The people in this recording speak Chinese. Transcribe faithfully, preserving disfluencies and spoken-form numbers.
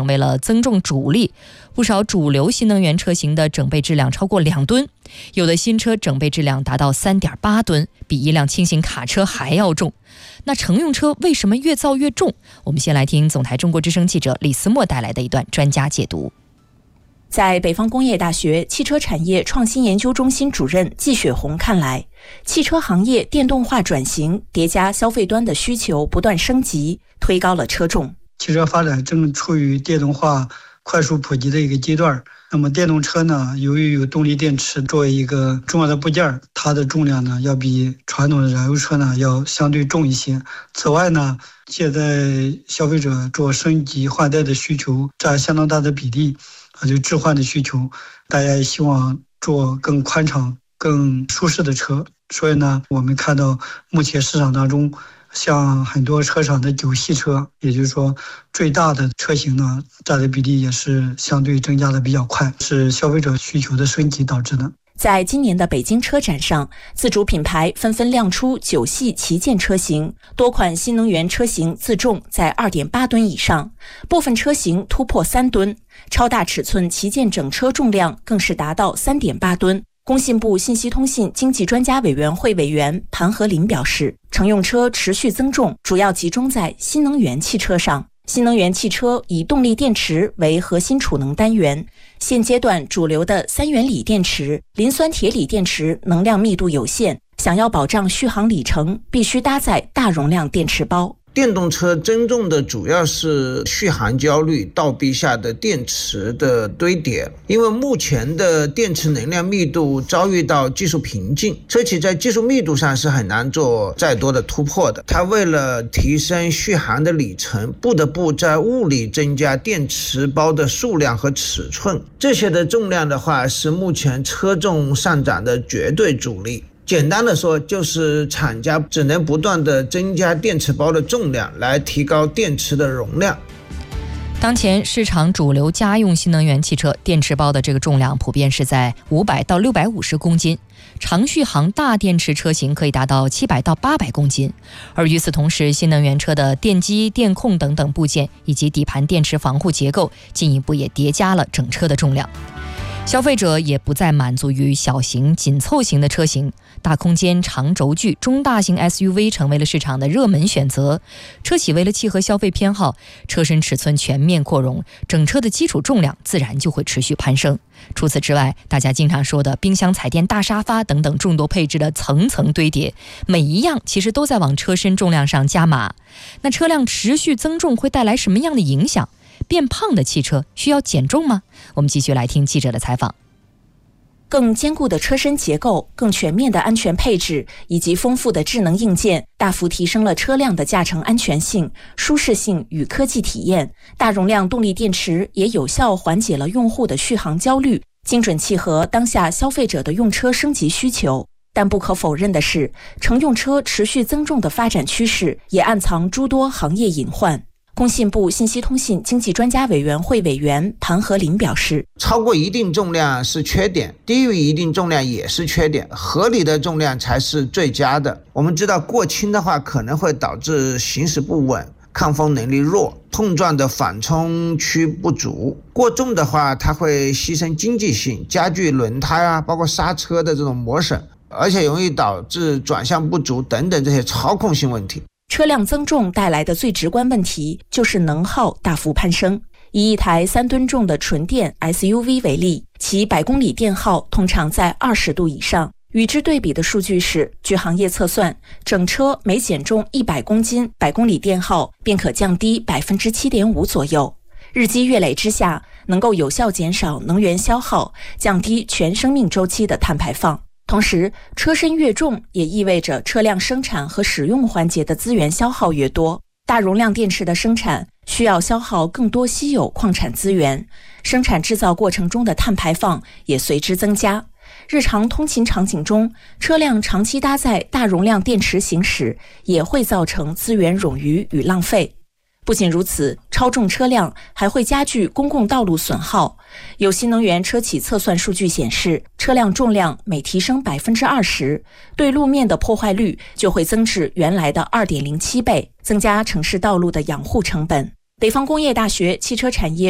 成为了增重主力，不少主流新能源车型的整备质量超过两吨，有的新车整备质量达到 三点八吨，比一辆轻型卡车还要重。那乘用车为什么越造越重？我们先来听总台中国之声记者李思墨带来的一段专家解读。 在北方工业大学汽车产业创新研究中心主任季雪红看来，汽车行业电动化转型叠加消费端的需求不断升级，推高了车重。 汽车发展正处于电动化快速普及的一个阶段，那么电动车呢，由于有动力电池作为一个重要的部件，它的重量呢要比传统的燃油车呢要相对重一些。此外呢，现在消费者做升级换代的需求占相当大的比例，啊，就置换的需求，大家也希望做更宽敞、更舒适的车。所以呢，我们看到目前市场当中，像很多车厂的九系车，也就是说最大的车型呢，占的比例也是相对增加的比较快，是消费者需求的升级导致的。 在今年的北京车展上，自主品牌纷纷亮出九系旗舰车型，多款新能源车型自重在 二点八吨以上，部分车型突破三吨，超大尺寸旗舰整车重量更是达到 三点八吨。工信部信息通信经济专家委员会委员盘和林表示，乘用车持续增重主要集中在新能源汽车上。新能源汽车以动力电池为核心储能单元，现阶段主流的三元锂电池、磷酸铁锂电池能量密度有限，想要保障续航里程，必须搭载大容量电池包。 电动车增重的主要是续航焦虑倒逼下的电池的堆叠，因为目前的电池能量密度遭遇到技术瓶颈，车企在技术密度上是很难做再多的突破的。它为了提升续航的里程，不得不在物理增加电池包的数量和尺寸，这些的重量的话是目前车重上涨的绝对主力。简单的说，就是厂家只能不断的增加电池包的重量，来提高电池的容量。 当前市场主流家用新能源汽车电池包的这个重量普遍是在五百到六百五十公斤，长续航大电池车型可以达到七百到八百公斤。而与此同时，新能源车的电机、电控等等部件以及底盘电池防护结构进一步也叠加了整车的重量。消费者也不再满足于小型紧凑型的车型，大空间、长轴距、中大型 S U V 成为了市场的热门选择。车企为了契合消费偏好，车身尺寸全面扩容，整车的基础重量自然就会持续攀升。除此之外，大家经常说的冰箱、彩电、大沙发等等众多配置的层层堆叠，每一样其实都在往车身重量上加码。那车辆持续增重会带来什么样的影响？变胖的汽车需要减重吗？我们继续来听记者的采访。 更坚固的车身结构、更全面的安全配置以及丰富的智能硬件，大幅提升了车辆的驾乘安全性、舒适性与科技体验。大容量动力电池也有效缓解了用户的续航焦虑，精准契合当下消费者的用车升级需求。但不可否认的是，乘用车持续增重的发展趋势也暗藏诸多行业隐患。工信部信息通信经济专家委员会委员盘和林表示， 超过一定重量是缺点，低于一定重量也是缺点，合理的重量才是最佳的。我们知道过轻的话可能会导致行驶不稳、抗风能力弱、碰撞的缓冲区不足；过重的话，它会牺牲经济性，加剧轮胎啊，包括刹车的这种磨损，而且容易导致转向不足等等这些操控性问题。 车辆增重带来的最直观问题就是能耗大幅攀升。以一台三吨重的纯电 S U V 为例，其百公里电耗通常在二十度以上。与之对比的数据是，据行业测算，整车每减重一百公斤，百公里电耗便可降低 百分之七点五 左右。日积月累之下，能够有效减少能源消耗，降低全生命周期的碳排放。同时，车身越重也意味着车辆生产和使用环节的资源消耗越多。大容量电池的生产需要消耗更多稀有矿产资源，生产制造过程中的碳排放也随之增加。日常通勤场景中，车辆长期搭载大容量电池行驶，也会造成资源冗余与浪费。不仅如此，超重车辆还会加剧公共道路损耗。有新能源车企测算数据显示，车辆重量每提升 百分之二十， 对路面的破坏率就会增至原来的 二点零七倍，增加城市道路的养护成本。北方工业大学汽车产业